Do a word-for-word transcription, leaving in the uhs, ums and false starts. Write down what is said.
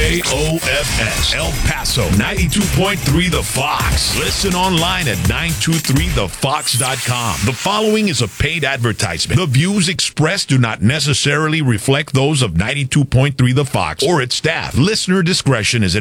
J O F S, El Paso, ninety-two point three The Fox. Listen online at nine two three the fox dot com. The following is a paid advertisement. The views expressed do not necessarily reflect those of ninety-two point three The Fox or its staff. Listener discretion is advised.